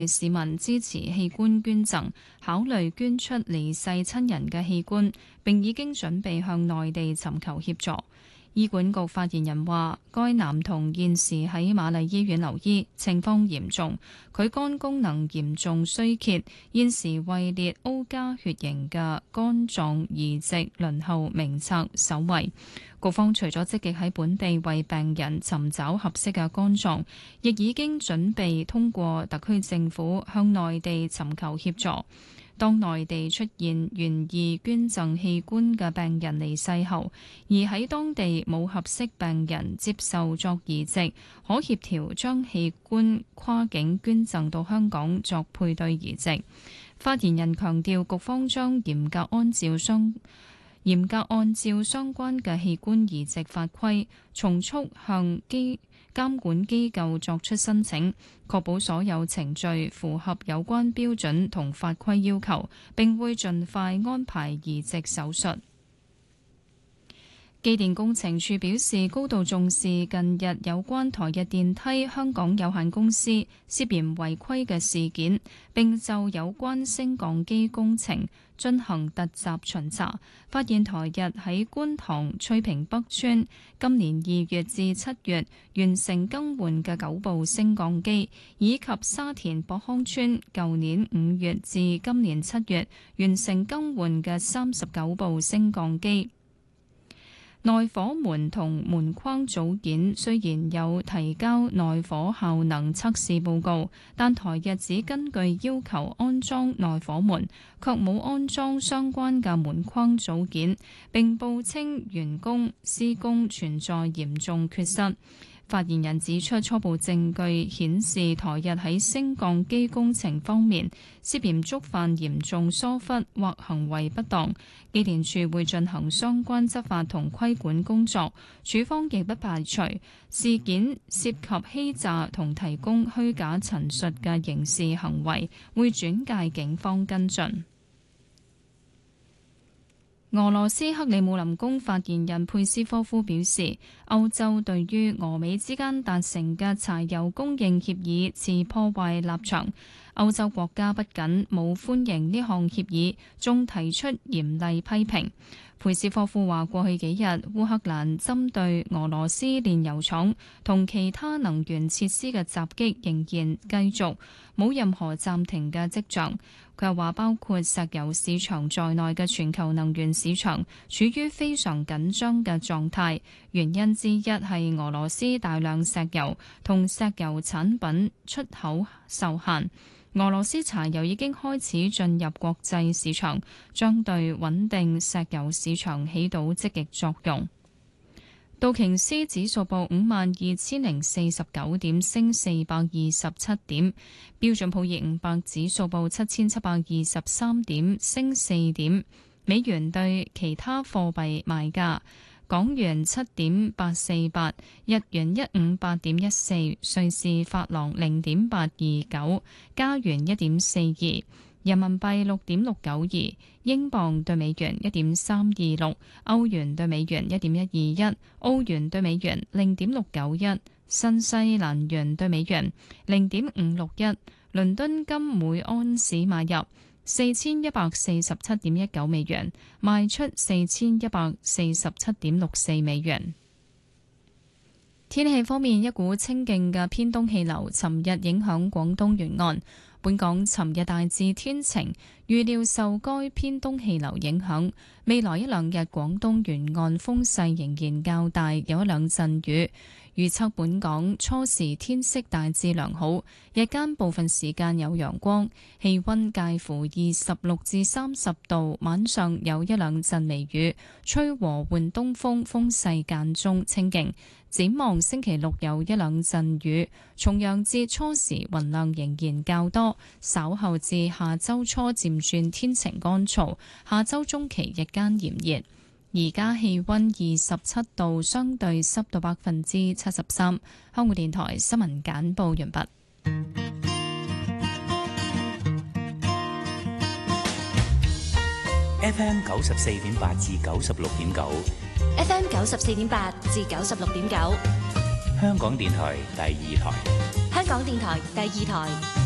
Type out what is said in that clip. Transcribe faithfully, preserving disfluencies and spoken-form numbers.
市民支持器官捐贈，考慮捐出離世親人嘅器官，並已經準備向內地尋求協助。醫管局發言人話，該男童現時喺瑪麗醫院留醫，情況嚴重，佢肝功能嚴重衰竭，現時位列 O 加血型嘅肝臟移植輪候名冊首位。局方除咗積極喺本地為病人尋找合適嘅肝臟，亦已經準備通過特區政府向內地尋求協助。當內地出現願意捐贈器官嘅病人離世後，而喺當地冇合適病人接受作移植，可協調將器官跨境捐贈到香港作配對移植。發言人強調，局方將嚴格按照相嚴格按照相關嘅器官移植法規，從速向機監管機構作出申請，確保所有程序符合有關標準同法規要求，並會盡快安排移植手術。機電工程署表示，高度重視近日有關台日電梯香港有限公司涉嫌違規嘅事件，並就有關升降機工程進行突襲巡查，發現台日喺觀塘翠屏北村今年二月至七月完成更換嘅九部升降機，以及沙田博康村舊年五月至今年七月完成更換嘅三十九部升降機。內火門同門框組件雖然有提交內火效能測試報告，但台日只根據要求安裝內火門，卻冇安裝相關嘅門框組件，並報稱員工施工存在嚴重缺失。發言人指出，初步證據顯示台日喺升降機工程方面涉嫌觸犯嚴重疏忽或行為不當，機電署會進行相關執法同規管工作。署方亦不排除事件涉及欺詐同提供虛假陳述嘅刑事行為，會轉介警方跟進。俄羅斯克里姆林宮發言人佩斯科夫表示，歐洲對於俄美之間達成嘅柴油供應協議持破壞立場。歐洲國家不僅冇歡迎呢項協議，仲提出嚴厲批評。佩斯科夫話：過去幾日，烏克蘭針對俄羅斯煉油廠同其他能源設施嘅襲擊仍然繼續，冇任何暫停嘅跡象。佢又話，包括石油市場在內嘅全球能源市場處於非常緊張嘅狀態，原因之一係俄羅斯大量石油同石油產品出口受限。俄羅斯柴油已經開始進入國際市場，將對穩定石油市場起到積極作用。道瓊斯指數報五萬二千零四十九點，升四百二十七點；標準普爾五百指數報七千七百二十三點，升四點。美元對其他貨幣賣價：港元七點八四八，日元一五八點一四，瑞士法郎零點八二九，加元一點四二，人民幣六點六九二，英鎊對美元一點三二六，歐元對美元一點一二一，澳元對美元零點六九一，新西蘭元對美元零點五六一。倫敦金每安士買入四千一百四十七點一九美元，賣出四千一百四十七點六四美元。天氣方面，一股清勁嘅偏東氣流尋日影響廣東沿岸。本港尋日大致天晴，預料受該偏東氣流影響，未來一兩日廣東沿岸風勢仍然較大，有一兩陣雨。預測本港初時天色大致良好，日間部分時間有陽光，氣溫介乎二十六至三十度，晚上有一兩陣微雨，吹和緩東風，風勢間中清勁。展望星期六有一兩陣雨，重陽節初時雲量仍然較多，稍後至下周初漸轉天晴乾燥，下周中期日間炎熱。而家氣溫二十七度，相對濕度百分之七十三。香港電台新聞簡報完畢。 F M 九十四點八至九十六點九 ，F M 九十四點八至九十六點九， 香港電台第二台， 香港電台第二台。